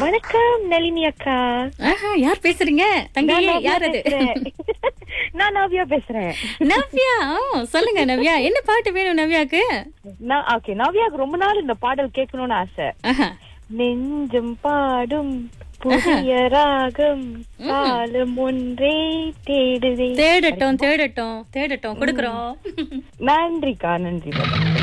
வணக்கம் நளினி அக்கா. ஆஹா, யார் பேசுறீங்க தங்கையே? யார் அது? நான் நவ்யா பேசுறேன். நவ்யா. சொல்லுங்க நவ்யா, என்ன பாட்டு வேணும் நவ்யாக்கு? நவ்யாக்கு ரொம்ப நாள் இந்த பாடல் கேட்கணும்னு ஆசை. ஆஹா. நெஞ்சம் பாடும் புதிய ராகம் காலம் ஒன்றே தேடுதே. தேடட்டும் தேடட்டும் தேடட்டும், கொடுக்குறோம். நன்றிக்கா, நன்றி.